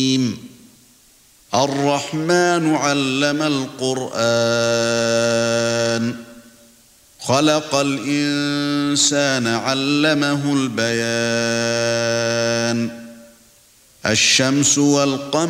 الرحمن علم القرآن خلق الإنسان علمه البيان الشمس والقمر